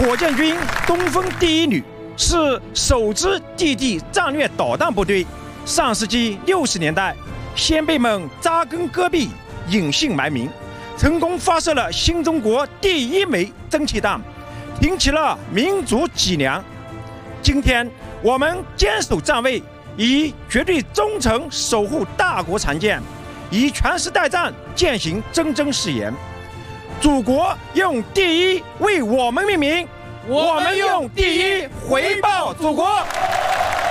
火箭军东风第一旅是首支地地战略导弹部队。上世纪60年代，先辈们扎根戈壁，隐姓埋名，成功发射了新中国第一枚蒸汽弹，挺起了民族脊梁。今天我们坚守站位，以绝对忠诚守护大国长健，以全时代战践行铮铮誓言。祖国用第一为我们命名，我们用第一回报祖国。